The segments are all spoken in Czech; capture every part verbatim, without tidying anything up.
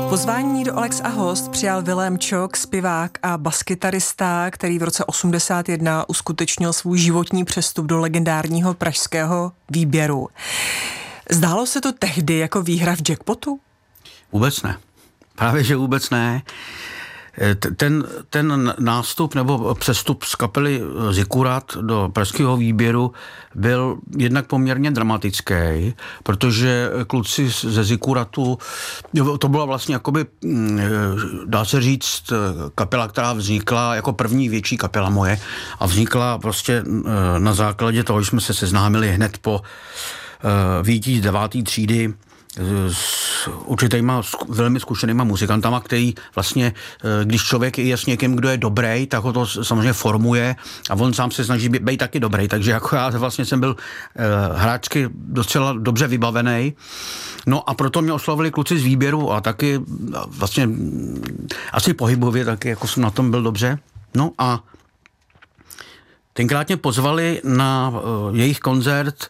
Pozvání do Alex a host přijal Vilém Čok, zpěvák a baskytarista, který v roce osmdesát jedna uskutečnil svůj životní přestup do legendárního pražského výběru. Zdálo se to tehdy jako výhra v jackpotu? Vůbec ne. Právě, že vůbec ne. Ten, ten nástup nebo přestup z kapely Zikurat do pražského výběru byl jednak poměrně dramatický, protože kluci ze Zikuratu, to byla vlastně jakoby, dá se říct, kapela, která vznikla jako první větší kapela moje a vznikla prostě na základě toho, že jsme se seznámili hned po výjití z deváté třídy s určitýma velmi zkušenýma muzikantama, který vlastně, když člověk je s někým, kdo je dobrý, tak ho to samozřejmě formuje a on sám se snaží být, být taky dobrý, takže jako já vlastně jsem byl hráčsky docela dobře vybavený. No a proto mě oslovili kluci z výběru a taky vlastně asi pohybově taky, jako jsem na tom byl dobře. No a tenkrát mě pozvali na jejich koncert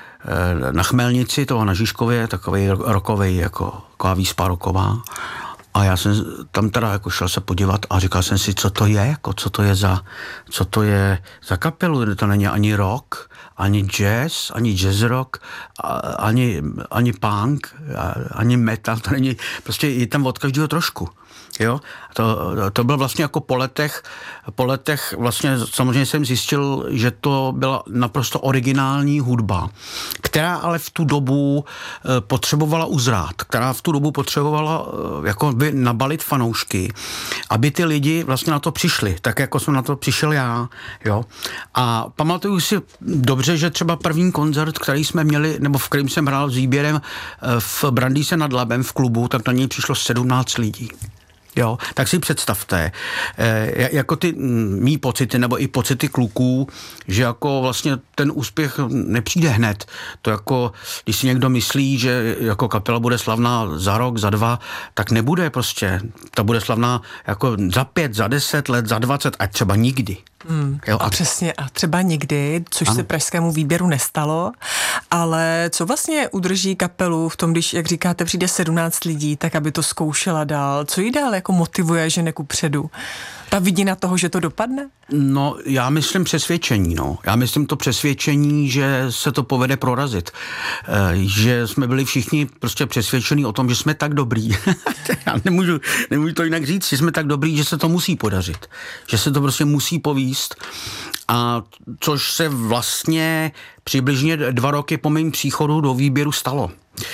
na Chmelnici, toho na Žižkově, takovej rokovej, jako taková výspa roková. A já jsem tam teda jako šel se podívat a říkal jsem si, co to je, jako co to je za, co to je za kapelu, to není ani rock, ani jazz, ani jazz rock, ani, ani punk, ani metal, to není, prostě je tam od každého trošku. Jo? To, to bylo vlastně jako po letech, po letech vlastně samozřejmě jsem zjistil, že to byla naprosto originální hudba, která ale v tu dobu potřebovala uzrát, která v tu dobu potřebovala jako by nabalit fanoušky, aby ty lidi vlastně na to přišli, tak jako jsem na to přišel já. Jo? A pamatuju si dobře, že třeba první koncert, který jsme měli, nebo v kterém jsem hrál s výběrem v Brandýse nad Labem v klubu, tak na něj přišlo sedmnáct lidí. Jo, tak si představte, eh, jako ty mý pocity, nebo i pocity kluků, že jako vlastně ten úspěch nepřijde hned. To jako, když si někdo myslí, že jako kapela bude slavná za rok, za dva, tak nebude prostě. Ta bude slavná jako za pět, za deset let, za dvacet a třeba nikdy. Hmm. Jo, a, a přesně, a třeba nikdy, což ano. se pražskému výběru nestalo, ale co vlastně udrží kapelu v tom, když, jak říkáte, přijde sedmnáct lidí, tak aby to zkoušela dál, co jí dál jako motivuje žene kupředu? Ta vidina toho, že to dopadne? No, já myslím přesvědčení, no. Já myslím to přesvědčení, že se to povede prorazit. E, že jsme byli všichni prostě přesvědčení o tom, že jsme tak dobrý. Já nemůžu, nemůžu to jinak říct, že jsme tak dobrý, že se to musí podařit. Že se to prostě musí povíst. A což se vlastně přibližně dva roky po mém příchodu do výběru stalo.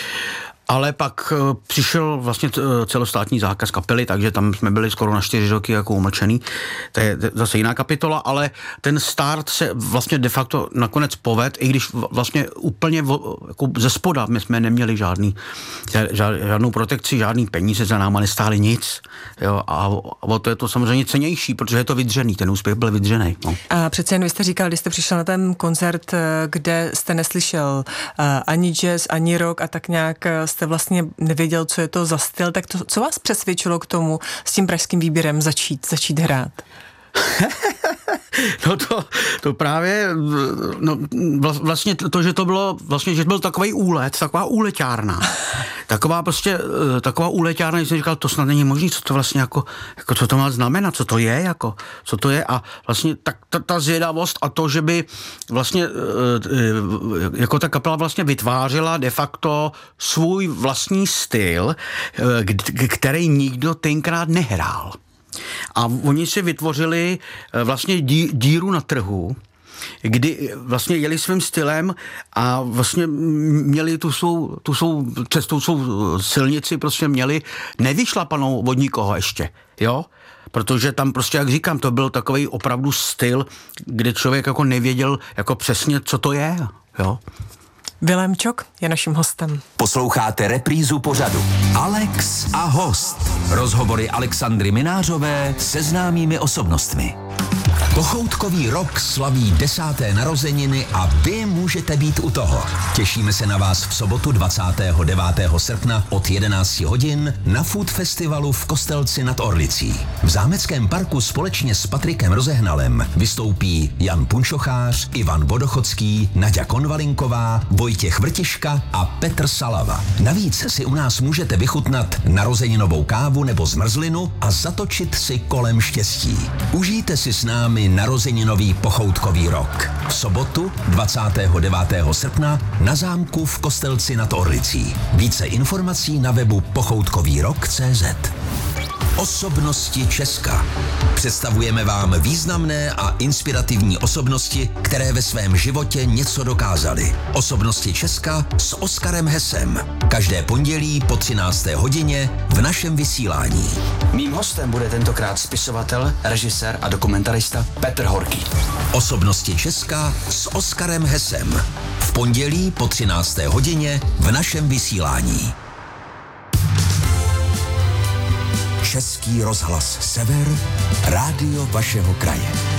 Ale pak přišel vlastně celostátní zákaz kapely, takže tam jsme byli skoro na čtyři roky jako umlčený. To je zase jiná kapitola, ale ten start se vlastně de facto nakonec poved, i když vlastně úplně jako ze spoda my jsme neměli žádný, žádnou protekci, žádný peníze za náma nestály nic. Jo, a o to je to samozřejmě cenější, protože je to vydřený, ten úspěch byl vydřený. No. A přece jen vy jste říkal, když jste přišel na ten koncert, kde jste neslyšel ani jazz, ani rock a tak nějak jste vlastně nevěděl, co je to za styl, tak to, co vás přesvědčilo k tomu s tím pražským výběrem začít, začít hrát? No to, to právě, no vlastně to, že to bylo, vlastně, že to byl takový úlet, taková úleťárna. Taková prostě, taková úleťárna, že jsem říkal, to snad není možný, co to vlastně jako, jako co to má znamenat, co to je, jako, co to je a vlastně tak ta, ta zvědavost a to, že by vlastně jako ta kapela vlastně vytvářela de facto svůj vlastní styl, který nikdo tenkrát nehrál. A oni si vytvořili vlastně dí, díru na trhu, kdy vlastně jeli svým stylem a vlastně měli tu svou, tu svou cestou, svou silnici prostě měli nevyšlapanou od nikoho ještě, jo? Protože tam prostě, jak říkám, to byl takový opravdu styl, kde člověk jako nevěděl jako přesně, co to je, jo? Vilém Čok je naším hostem. Posloucháte reprízu pořadu Alex a host. Rozhovory Alexandry Minářové se známými osobnostmi. Pochoutkový rok slaví desáté narozeniny a vy můžete být u toho. Těšíme se na vás v sobotu dvacátého devátého srpna od jedenácti hodin na Food Festivalu v Kostelci nad Orlicí. V Zámeckém parku společně s Patrikem Rozehnalem vystoupí Jan Punčochář, Ivan Vodochodský, Naďa Konvalinková, Vojtěch Vrtiška a Petr Salava. Navíc si u nás můžete vychutnat narozeninovou kávu nebo zmrzlinu a zatočit si kolem štěstí. Užijte si s námi narozeninový pochoutkový rok. V sobotu dvacátého devátého srpna na zámku v Kostelci nad Orlicí. Více informací na webu pochoutkový rok tečka cé zet. Osobnosti Česka. Představujeme vám významné a inspirativní osobnosti, které ve svém životě něco dokázaly. Osobnosti Česka s Oskarem Hesem. Každé pondělí po třinácté hodině v našem vysílání. Mým hostem bude tentokrát spisovatel, režisér a dokumentarista Petr Horký. Osobnosti Česka s Oskarem Hesem. V pondělí po třinácté hodině v našem vysílání. Český rozhlas Sever, rádio vašeho kraje.